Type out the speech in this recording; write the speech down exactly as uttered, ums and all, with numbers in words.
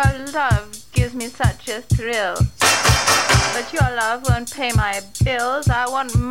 Your love gives me such a thrill. But your love won't pay my bills. I want